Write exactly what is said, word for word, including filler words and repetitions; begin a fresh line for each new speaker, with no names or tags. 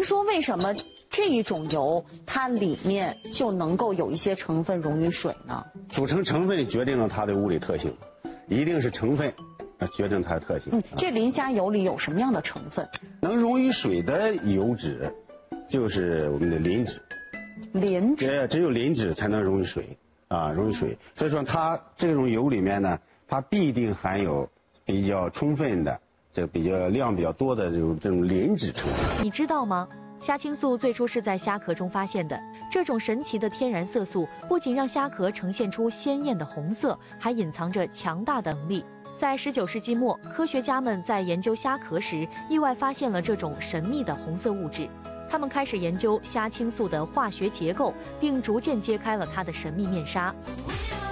您说为什么这一种油它里面就能够有一些成分溶于水呢？
组成成分决定了它的物理特性，一定是成分决定它的特性。
嗯，这磷虾油里有什么样的成分？
能溶于水的油脂，就是我们的磷脂。
磷脂，
对，只有磷脂才能溶于水啊，溶于水。所以说，它这种油里面呢，它必定含有比较充分的、这比较量比较多的这种这种磷脂成分。
你知道吗？虾青素最初是在虾壳中发现的。这种神奇的天然色素不仅让虾壳呈现出鲜艳的红色，还隐藏着强大的能力。在十九世纪末，科学家们在研究虾壳时，意外发现了这种神秘的红色物质。他们开始研究虾青素的化学结构，并逐渐揭开了它的神秘面纱。